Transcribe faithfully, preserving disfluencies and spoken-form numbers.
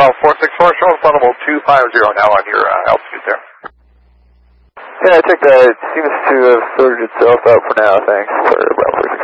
four six four, showing flight level two five zero now on your uh, altitude there. Yeah, I think that it seems to have sorted itself out for now, thanks. For